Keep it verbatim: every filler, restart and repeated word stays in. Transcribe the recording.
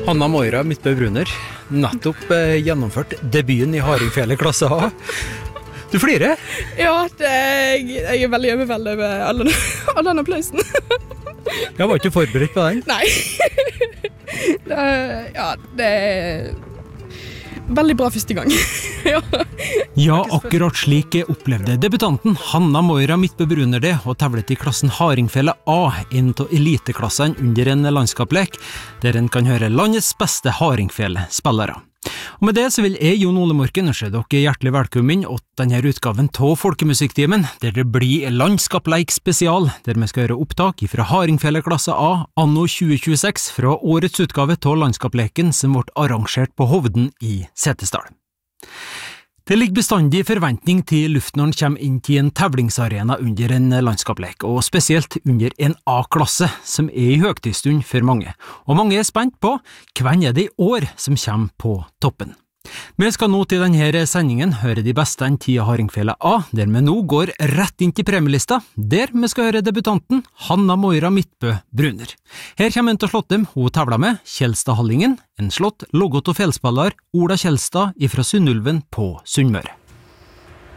Hanna Moira Midtbø Bruner, nettopp eh, gjennomført debuten i Hardingfele klasse A. Du flirer? Ja, det, jeg, jeg er veldig overveldet over all, all den applausen. Jeg var ikke forberedt på den. Nei. det, ja, det er veldig bra første gang. ja. Ja, akkurat slik opplevde debutanten Hanna Moira Midtbø Bruner det, og tevlet i klassen Hardingfele A, en av eliteklassene under en landskapslek, der en kan høre landets beste Hardingfele-spillere. Og med det så vil jeg, Jon Ole Morken, ønske dere hjertelig velkommen til denne utgaven av Folkemusikktimen, der det blir landskapleik spesial, der vi skal gjøre opptak fra Hardingfele klasse A anno tjue tjueseks fra årets utgave av landskapleken som ble arrangert på Hovden i Setesdal. Det ligger bestandig forventning til luft når en kommer inn til en tevlingsarena under en landskaplek, og spesielt under en A-klasse, som er i høgtidsstund for mange. Og mange er spent på hvem er det i år som kommer på toppen. Vi skal nå til denne sendingen høre de beste enn ti Hardingfele A, der vi nå går rett inn til premielista, der vi skal høre debutanten Hanna Moira Midtbø Bruner. Her kommer en til slåttem hun tevler med, Kjelstad Hallingen, en slått logot og felspiller Ola Kjelstad ifra Sunnulven på Sunnmøre.